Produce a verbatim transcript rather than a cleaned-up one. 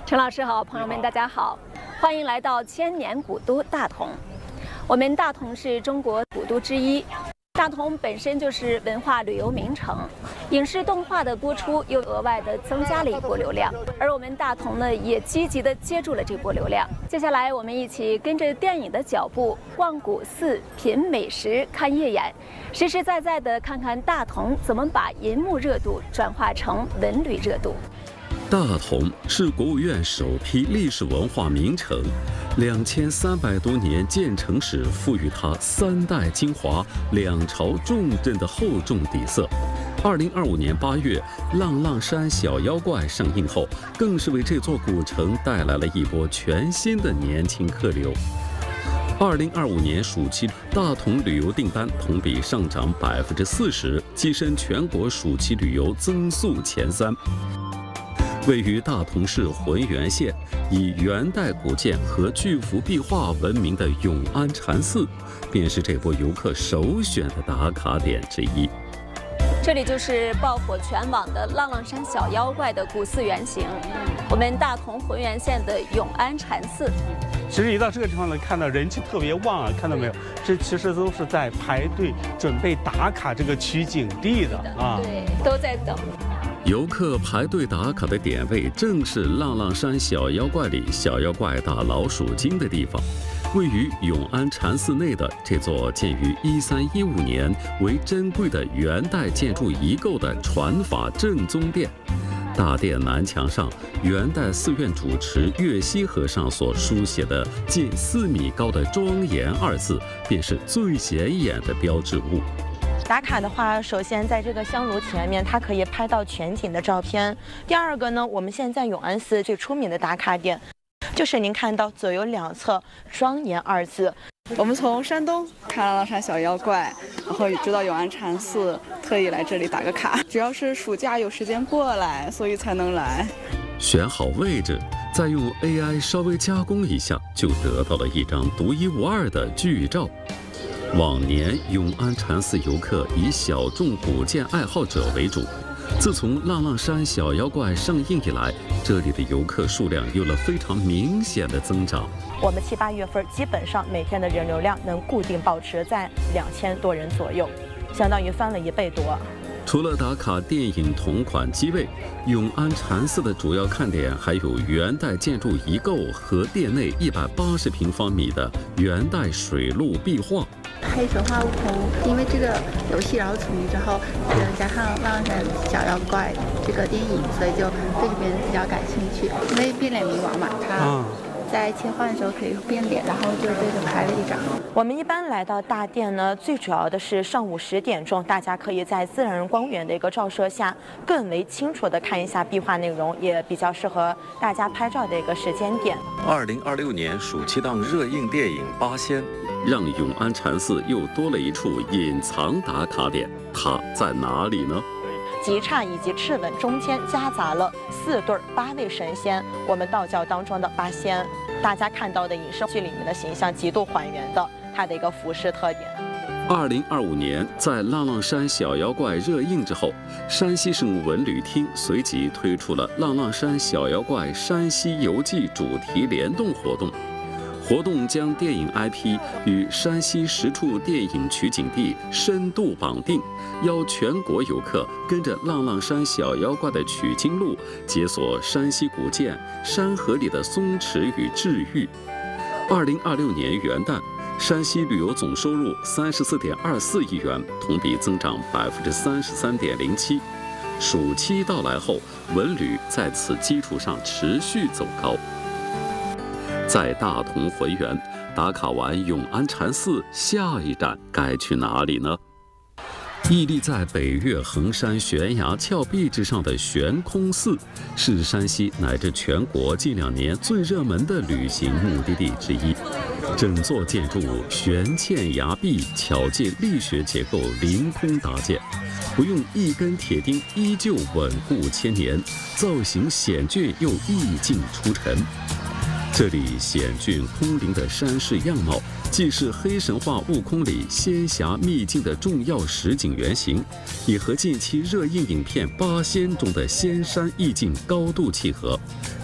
陈老师好，朋友们大家好，欢迎来到千年古都大同。我们大同是中国古都之一，大同本身就是文化旅游名城，影视动画的播出又额外的增加了一波流量，而我们大同呢也积极的接住了这波流量。接下来我们一起跟着电影的脚步，逛古寺、品美食、看夜演，实实在在的看看大同怎么把银幕热度转化成文旅热度。 大同是国务院首批历史文化名城，两千三百多年建成史赋予它三代精华、两朝重镇的厚重底色。二零二五年八月，《浪浪山小妖怪》上映后，更是为这座古城带来了一波全新的年轻客流。二零二五年暑期，大同旅游订单同比上涨百分之四十，跻身全国暑期旅游增速前三。位于大同市浑源县，以元代古建和巨幅壁画闻名的永安禅寺，便是这波游客首选的打卡点之一。 这里就是爆火全网的浪浪山小妖怪的古寺原型，我们大同浑源县的永安禅寺。 其实一到这个地方呢，看到人气特别旺啊，看到没有？这其实都是在排队准备打卡这个取景地的啊， 对，都在等。 游客排队打卡的点位正是浪浪山小妖怪里小妖怪打老鼠精的地方。位于永安禅寺内的这座建于一三一五年为珍贵的元代建筑遗构的传法正宗殿，大殿南墙上元代寺院主持岳西和尚所书写的近四米高的庄严二字，便是最显眼的标志物。 打卡的话，首先在这个香炉前面，它可以拍到全景的照片。第二个呢，我们现在永安寺最出名的打卡点，就是您看到左右两侧庄严二字。 我们从山东看浪浪山小妖怪，然后知道永安禅寺，特意来这里打个卡。主要是暑假有时间过来，所以才能来。 选好位置，再用 A I 稍微加工一下，就得到了一张独一无二的剧照。往年永安禅寺游客以小众古建爱好者为主，自从浪浪山小妖怪上映以来，这里的游客数量有了非常明显的增长。 我们七八月份基本上每天的人流量能固定保持在两千多人左右，相当于翻了一倍多。 除了打卡电影同款机位，永安禅寺的主要看点还有元代建筑遗构和殿内一百八十平方米的元代水陆壁画。 黑神话悟空，因为这个游戏，然后出名之后，呃，加上浪浪山小妖怪这个电影，所以就对这边比较感兴趣。因为变脸冥王嘛，他在切换的时候可以变脸，然后就对着拍了一张。 我们一般来到大殿呢，最主要的是上午十点钟，大家可以在自然光源的一个照射下，更为清楚的看一下壁画内容，也比较适合大家拍照的一个时间点。 二零二六年暑期档热映电影《八仙》，让永安禅寺又多了一处隐藏打卡点，它在哪里呢？ 吉刹以及赤吻中间夹杂了四对八位神仙，我们道教当中的八仙，大家看到的影视剧里面的形象极度还原的它的一个服饰特点。 二零二五年，在浪浪山小妖怪热映之后，山西省文旅厅随即推出了浪浪山小妖怪山西游记主题联动活动。活动将电影 I P 与山西十处电影取景地深度绑定，邀全国游客跟着浪浪山小妖怪的取经路，解锁山西古建、山河里的松弛与治愈。二零二六年元旦，山西旅游总收入三十四点二四亿元，同比增长百分之三十三点零七。暑期到来后，文旅在此基础上持续走高。在大同浑源打卡完永安禅寺，下一站该去哪里呢？屹立在北岳衡山悬崖峭壁之上的悬空寺，是山西乃至全国近两年最热门的旅行目的地之一。整座建筑悬嵌崖壁，巧借力学结构凌空搭建，不用一根铁钉依旧稳固千年，造型险峻又意境出尘。这里险峻空灵的山势样貌，既是黑神话悟空里仙侠秘境的重要实景原型，也和近期热映影片《八仙》中的仙山意境高度契合。